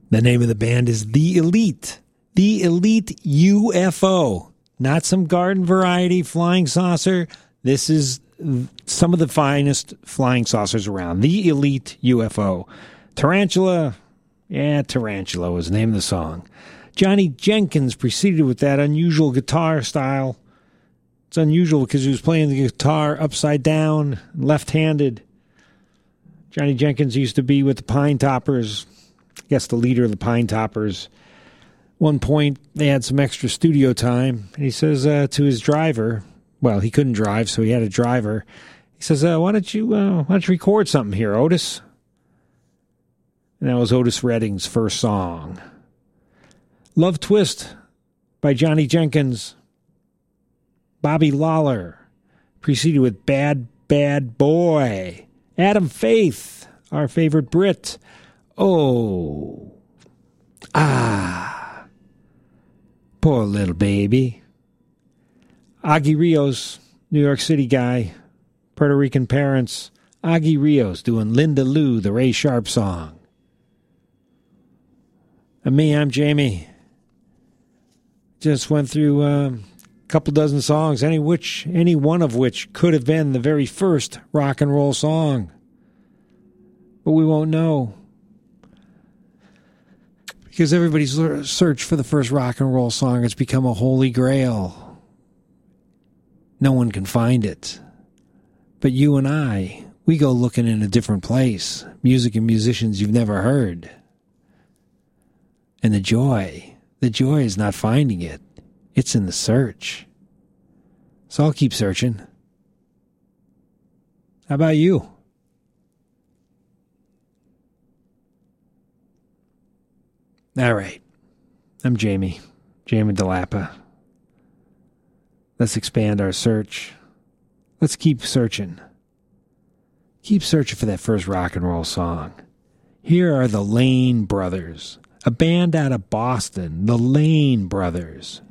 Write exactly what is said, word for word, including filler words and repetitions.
The name of the band is The Elite. The Elite U F O. Not some garden variety flying saucer. This is some of the finest flying saucers around. The Elite U F O. Tarantula. Yeah, Tarantula was the name of the song. Johnny Jenkins preceded with that unusual guitar style. It's unusual because he was playing the guitar upside down, left-handed. Johnny Jenkins used to be with the Pine Toppers. I guess the leader of the Pine Toppers. One point, they had some extra studio time, and he says uh, to his driver, well, he couldn't drive, so he had a driver. He says, uh, why don't you uh, why don't you record something here, Otis? And that was Otis Redding's first song. Love Twist by Johnny Jenkins. Bobby Lawler, preceded with Bad, Bad Boy. Adam Faith, our favorite Brit. Oh, ah, poor little baby. Aggie Rios, New York City guy, Puerto Rican parents. Aggie Rios doing Linda Lou, the Ray Sharp song. And me, I'm Jamie. Just went through a couple dozen songs, any which, any one of which could have been the very first rock and roll song. But we won't know. Because everybody's search for the first rock and roll song has become a holy grail. No one can find it. But you and I, we go looking in a different place. Music and musicians you've never heard. And the joy... The joy is not finding it. It's in the search. So I'll keep searching. How about you? All right. I'm Jamie. Jamie DeLappa. Let's expand our search. Let's keep searching. Keep searching for that first rock and roll song. Here are the Lane Brothers. A band out of Boston, the Lane Brothers.